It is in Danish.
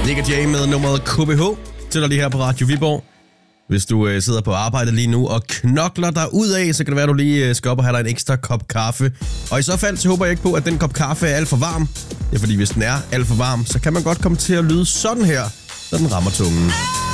Nick Jay med nummeret KBH til dig lige her på Radio Viborg. Hvis du sidder på arbejde lige nu og knokler dig ud af, så kan det være, at du lige skal op og have dig en ekstra kop kaffe. Og i så fald, så håber jeg ikke på, at den kop kaffe er alt for varm. Det er fordi, hvis den er alt for varm, så kan man godt komme til at lyde sådan her, når den rammer tungen.